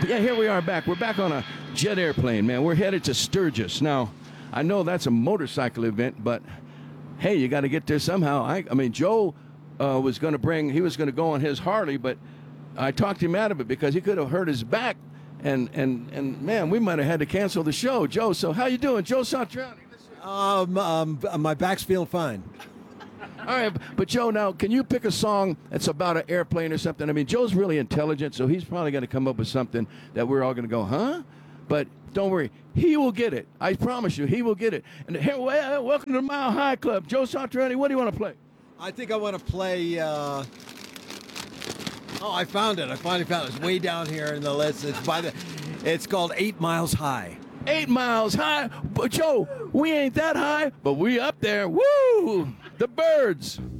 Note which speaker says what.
Speaker 1: Yeah, here we are back. We're back on a jet airplane, man. We're headed to Sturgis. Now, I know that's a motorcycle event, but hey, you got to get there somehow. I mean, Joe was going to go on his Harley, but I talked him out of it because he could have hurt his back, and man, we might have had to cancel the show. Joe, so how you doing? Joe Satriani.
Speaker 2: My back's feeling fine.
Speaker 1: All right, but Joe, now, can you pick a song that's about an airplane or something? I mean, Joe's really intelligent, so he's probably going to come up with something that we're all going to go, huh? But don't worry, he will get it. I promise you, he will get it. And here, welcome to the Mile High Club. Joe Satriani, what do you want to play?
Speaker 2: I think I want to play. I found it. I finally found it. It's way down here in the list. It's called 8 Miles High.
Speaker 1: 8 miles high. But Joe, we ain't that high, but we up there. Woo! The Birds.